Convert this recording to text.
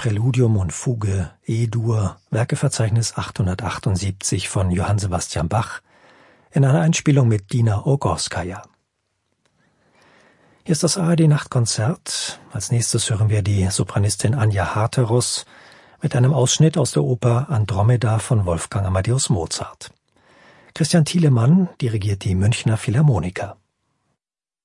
Präludium und Fuge E-Dur, Werkeverzeichnis 878 von Johann Sebastian Bach, in einer Einspielung mit Dina Ogorskaja. Hier ist das ARD-Nachtkonzert. Als nächstes hören wir die Sopranistin Anja Harterus mit einem Ausschnitt aus der Oper Andromeda von Wolfgang Amadeus Mozart. Christian Thielemann dirigiert die Münchner Philharmoniker.